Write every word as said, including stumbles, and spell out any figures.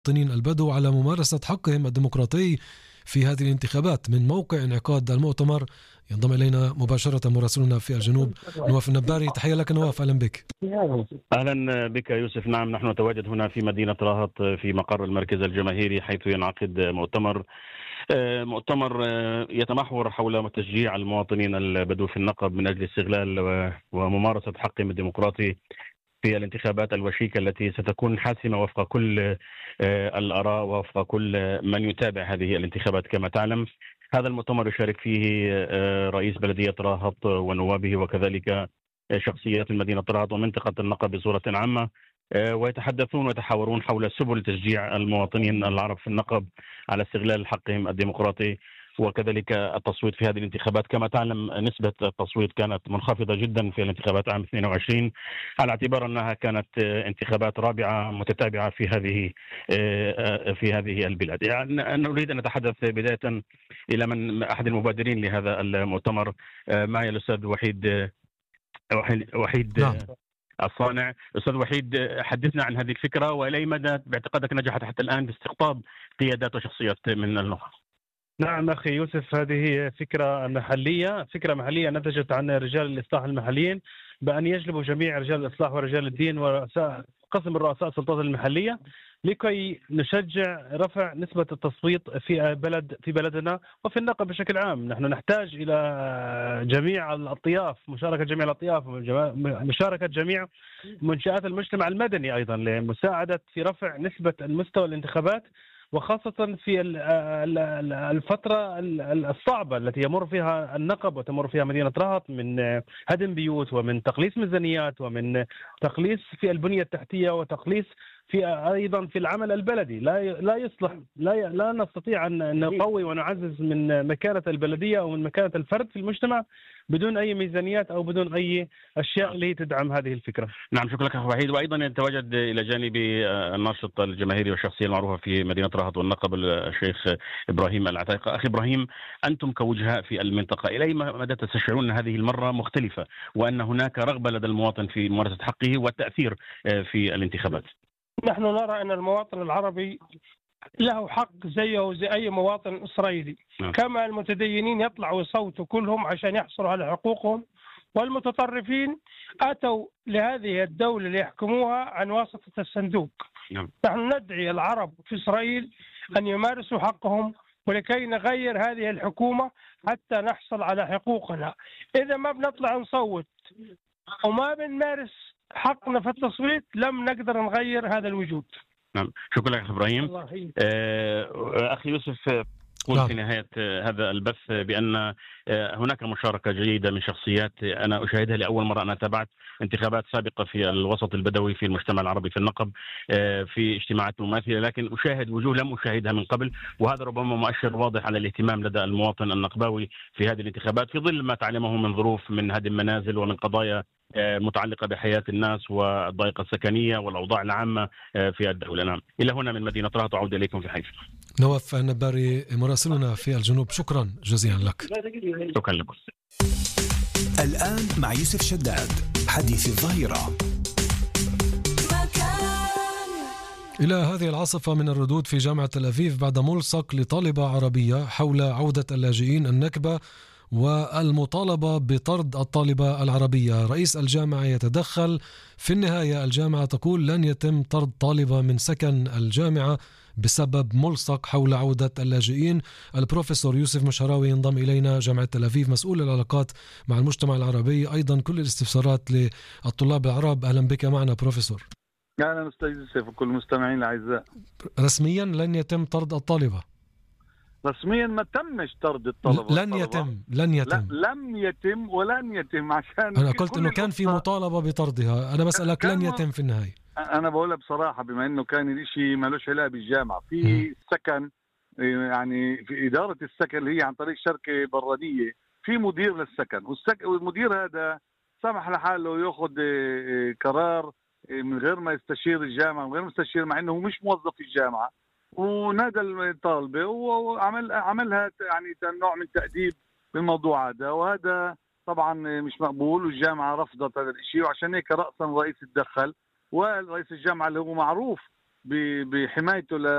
المواطنين البدو على ممارسة حقهم الديمقراطي في هذه الانتخابات. من موقع انعقاد المؤتمر ينضم إلينا مباشرة مراسلنا في الجنوب نواف النباري. تحية لك نواف، أهلا بك. أهلا بك يوسف. نعم، نحن نتواجد هنا في مدينة رهط في مقر المركز الجماهيري حيث ينعقد مؤتمر مؤتمر يتمحور حول تشجيع المواطنين البدو في النقب من أجل استغلال وممارسة حقهم الديمقراطي في الانتخابات الوشيكة التي ستكون حاسمة وفق كل الآراء ووفق كل من يتابع هذه الانتخابات. كما تعلم هذا المؤتمر يشارك فيه رئيس بلدية رهط ونوابه وكذلك شخصيات المدينة رهط ومنطقة النقب بصورة عامة، ويتحدثون ويتحاورون حول سبل تشجيع المواطنين العرب في النقب على استغلال حقهم الديمقراطي وكذلك التصويت في هذه الانتخابات. كما تعلم نسبة التصويت كانت منخفضة جدا في الانتخابات عام اثنين وعشرين على اعتبار أنها كانت انتخابات رابعة متتابعة في هذه في هذه البلاد. يعني نريد أن نتحدث بداية إلى من أحد المبادرين لهذا المؤتمر. معي الأستاذ وحيد وحيد, وحيد نعم. الصانع. أستاذ وحيد، حدثنا عن هذه الفكرة وإلى أي مدى باعتقادك نجحت حتى الآن باستقطاب قيادات وشخصيات من النخب؟ نعم أخي يوسف، هذه فكرة محلية فكرة محلية نتجت عن رجال الإصلاح المحليين بأن يجلبوا جميع رجال الإصلاح ورجال الدين ورؤساء قسم الرؤساء السلطات المحلية لكي نشجع رفع نسبة التصويت في بلد في بلدنا وفي النقب بشكل عام. نحن نحتاج إلى جميع الأطياف، مشاركة جميع الأطياف، مشاركة جميع منشآت المجتمع المدني أيضا لمساعدة في رفع نسبة المستوى الانتخابات، وخاصة في الفترة الصعبة التي يمر فيها النقب وتمر فيها مدينة رهط من هدم بيوت ومن تقليص ميزانيات ومن تقليص في البنية التحتية وتقليص في أيضا في العمل البلدي. لا لا يصلح لا لا نستطيع أن نقوي ونعزز من مكانة البلدية أو من مكانة الفرد في المجتمع بدون أي ميزانيات أو بدون أي أشياء اللي تدعم هذه الفكرة. نعم، شكرا لك أخي وحيد. وأيضا يتواجد إلى جانبي الناشط الجماهيري والشخصية المعروفة في مدينة رهط والنقب الشيخ إبراهيم العتيقة. أخي إبراهيم، أنتم كوجهاء في المنطقة إلى أي مدى تستشعرون أن هذه المرة مختلفة وأن هناك رغبة لدى المواطن في ممارسة حقه والتأثير في الانتخابات؟ نحن نرى أن المواطن العربي له حق زيه زي أي مواطن إسرائيلي. م. كما المتدينين يطلعوا يصوتوا كلهم عشان يحصلوا على حقوقهم، والمتطرفين أتوا لهذه الدولة ليحكموها عن واسطة الصندوق. م. نحن ندعي العرب في إسرائيل أن يمارسوا حقهم ولكي نغير هذه الحكومة حتى نحصل على حقوقنا. إذا ما بنطلع نصوت وما بنمارس حقنا في التصويت لم نقدر نغير هذا الوجود. نعم، شكرا لك إبراهيم. آه، أخي يوسف، قلت في نهاية هذا البث بأن هناك مشاركة جيدة من شخصيات أنا أشاهدها لأول مرة. أنا تابعت انتخابات سابقة في الوسط البدوي في المجتمع العربي في النقب في اجتماعات مماثلة، لكن أشاهد وجوه لم أشاهدها من قبل، وهذا ربما مؤشر واضح على الاهتمام لدى المواطن النقباوي في هذه الانتخابات في ظل ما تعلمه من ظروف من هدم منازل ومن قضايا متعلقة بحياة الناس والضائقة السكنية والأوضاع العامة في الدولة. نعم، إلى هنا من مدينة رهط، أعود إليكم في حيفا. نواف النباري مراسلنا في الجنوب، شكرا جزيلا لك. شكرا لكم. الآن مع يوسف شداد، حديث الظهيرة. إلى هذه العاصفة من الردود في جامعة تل أبيب بعد ملصق لطالبة عربية حول عودة اللاجئين النكبة والمطالبة بطرد الطالبة العربية. رئيس الجامعة يتدخل. في النهاية الجامعة تقول لن يتم طرد طالبة من سكن الجامعة بسبب ملصق حول عودة اللاجئين. البروفيسور يوسف مشراوي ينضم إلينا جامعة تل أبيب، مسؤول العلاقات مع المجتمع العربي، أيضا كل الاستفسارات للطلاب العرب. أهلا بك معنا بروفيسور. أهلا أستاذ يوسف وكل المستمعين الأعزاء. رسميا لن يتم طرد الطالبة؟ رسميا ما تمش طرد الطلبة. لن يتم لن يتم لم يتم ولن يتم. عشان أنا قلت إنه كان في مطالبة بطردها، أنا بسألك لن يتم في النهاية. أنا بقولها بصراحة، بما إنه كان الإشي مالوش علاقة بالجامعة في سكن، يعني في إدارة السكن اللي هي عن طريق شركة برانية، في مدير للسكن، والمدير هذا سمح لحاله يأخذ قرار من غير ما يستشير الجامعة، من غير ما يستشير، مع إنه مش موظف في الجامعة، ونادى الطالبة وعمل عملها يعني نوع من تأديب بالموضوع هذا، وهذا طبعا مش مقبول، والجامعة رفضت هذا الشيء، وعشان هيك رأسا الرئيس تدخل، ورئيس الجامعة اللي هو معروف بحمايته